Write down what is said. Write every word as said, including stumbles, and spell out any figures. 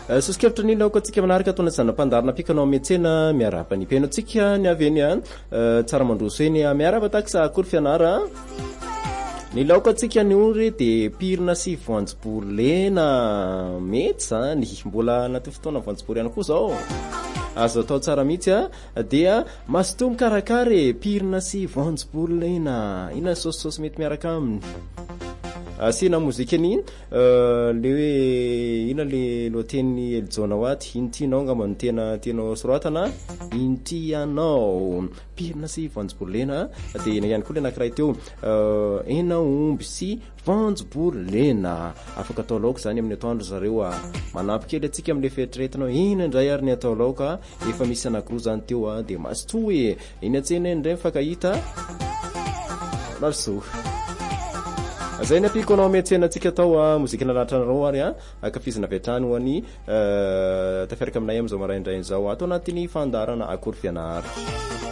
Sosikevitra nina ko tsika manaraka tona zanam-pandarina pikanao metsena miarapa ny piano tsika ny avy eny a tsara mandroso eny miarapa taksa akory fianara ny laoko atsika ny ory de pirina sy voanjobolena mety zany mbola anaty fotoana voanjobory ihany koa zao azo atao tsara mihitsy a dia masotomy karakary pirina sy voanjobolena ina saosisosy mety miaraka aminy asina muzika ni le hoe ina le loteny Elzona waty intinao ngamba tena tena soratana intianao pirina sy voanjobolena de ina ihany koa le anankiray teo ena omby sy voanjobolena afaka atao laoka zany amin'ny atoandro zareo manampy kely atsika amin'ny fetretinao ina indray ary ny atao laoka efa misy anakroa zany teo de mastoe ina tsena indray fakahita laso zay na piko nao metsena tsika tao muzika nalatranareo ary akafizina vetrany ho any tafiaraka aminay amizao maraindray zao ato anatiny fandarana akory fianara